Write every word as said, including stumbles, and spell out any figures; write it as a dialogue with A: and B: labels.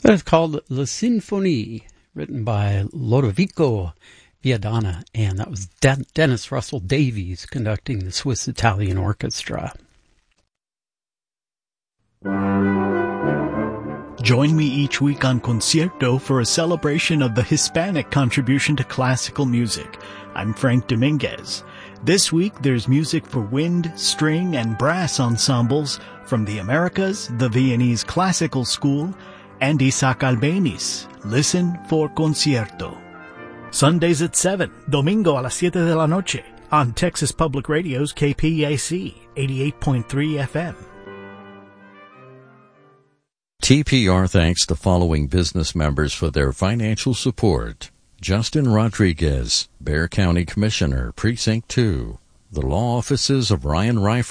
A: It's called La Sinfonie, written by Lodovico Viadana, and that was De- Dennis Russell Davies conducting the Swiss Italian Orchestra.
B: Join me each week on Concierto for a celebration of the Hispanic contribution to classical music. I'm Frank Dominguez. This week there's music for wind, string, and brass ensembles from the Americas, the Viennese Classical School, and Isaac Albéniz. Listen for Concierto. Sundays at seven, Domingo a las siete de la noche, on Texas Public Radio's K P A C eighty-eight point three F M.
C: T P R thanks the following business members for their financial support. Justin Rodriguez, Bexar County Commissioner, Precinct two. The law offices of Ryan Reif